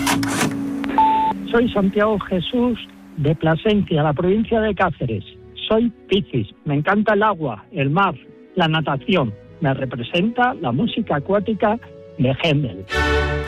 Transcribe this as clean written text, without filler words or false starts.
Soy Santiago Jesús de Plasencia, la provincia de Cáceres. Soy Piscis, me encanta el agua, el mar, la natación. Me representa la música acuática de Händel.